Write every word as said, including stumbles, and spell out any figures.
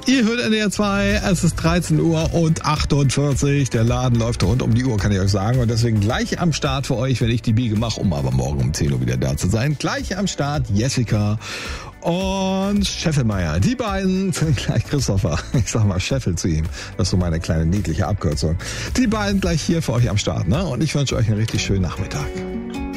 Ihr hört N D R zwei, es ist dreizehn Uhr und achtundvierzig. Der Laden läuft rund um die Uhr, kann ich euch sagen. Und deswegen gleich am Start für euch, wenn ich die Biege mache, um aber morgen um zehn Uhr wieder da zu sein. Gleich am Start Jessica und Scheffelmeier. Die beiden sind gleich Christopher. Ich sag mal Scheffel zu ihm. Das ist so meine kleine niedliche Abkürzung. Die beiden gleich hier für euch am Start, ne? Und ich wünsche euch einen richtig schönen Nachmittag.